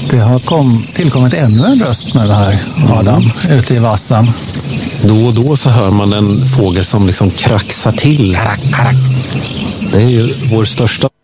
Det har tillkommit ännu en röst med det här, Adam, ute i vassan. Då och då så hör man en fågel som liksom kraxar till. Karak, karak. Det är ju vår största